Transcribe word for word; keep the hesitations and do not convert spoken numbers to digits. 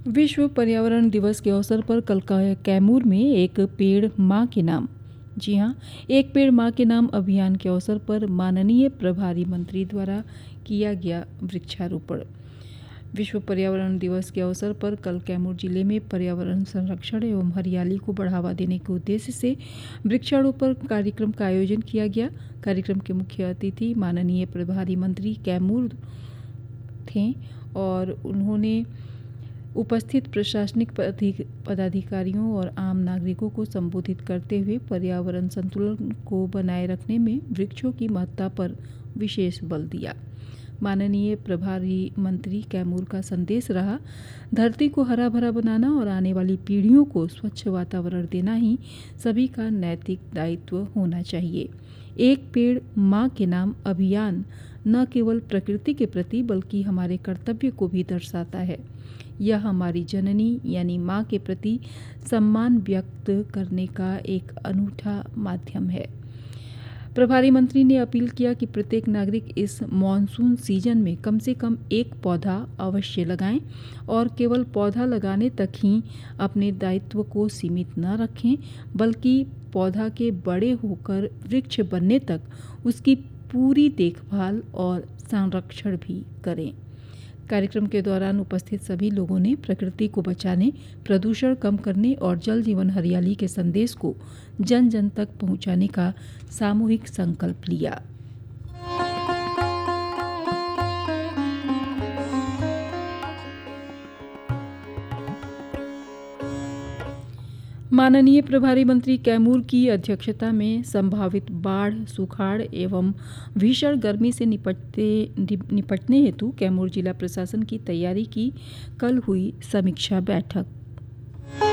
विश्व पर्यावरण दिवस के अवसर पर कल कै- कैमूर में एक पेड़ माँ के नाम जी हाँ एक पेड़ माँ के नाम अभियान के अवसर पर माननीय प्रभारी मंत्री द्वारा किया गया वृक्षारोपण। विश्व पर्यावरण दिवस के अवसर पर कल कैमूर जिले में पर्यावरण संरक्षण एवं हरियाली को बढ़ावा देने के उद्देश्य से वृक्षारोपण कार्यक्रम का आयोजन किया गया। कार्यक्रम के मुख्य अतिथि माननीय प्रभारी मंत्री कैमूर थे और उन्होंने उपस्थित प्रशासनिक पदाधिकारियों और आम नागरिकों को संबोधित करते हुए पर्यावरण संतुलन को बनाए रखने में वृक्षों की महत्ता पर विशेष बल दिया। माननीय प्रभारी मंत्री कैमूर का संदेश रहा, धरती को हरा भरा बनाना और आने वाली पीढ़ियों को स्वच्छ वातावरण देना ही सभी का नैतिक दायित्व होना चाहिए। एक पेड़ माँ के नाम अभियान न केवल प्रकृति के प्रति बल्कि हमारे कर्तव्य को भी दर्शाता है। यह हमारी जननी यानी माँ के प्रति सम्मान व्यक्त करने का एक अनूठा माध्यम है। प्रभारी मंत्री ने अपील किया कि प्रत्येक नागरिक इस मॉनसून सीजन में कम से कम एक पौधा अवश्य लगाएं और केवल पौधा लगाने तक ही अपने दायित्व को सीमित न रखें, बल्कि पौधा के बड़े होकर वृक्ष बनने तक उसकी पूरी देखभाल और संरक्षण भी करें। कार्यक्रम के दौरान उपस्थित सभी लोगों ने प्रकृति को बचाने, प्रदूषण कम करने और जल जीवन हरियाली के संदेश को जन जन तक पहुंचाने का सामूहिक संकल्प लिया। माननीय प्रभारी मंत्री कैमूर की अध्यक्षता में संभावित बाढ़, सुखाड़ एवं भीषण गर्मी से निपटते निपटने हेतु कैमूर जिला प्रशासन की तैयारी की कल हुई समीक्षा बैठक।